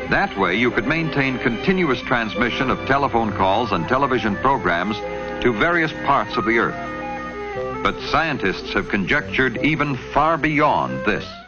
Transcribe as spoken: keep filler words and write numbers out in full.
That way, you could maintain continuous transmission of telephone calls and television programs to various parts of the Earth. But scientists have conjectured even far beyond this.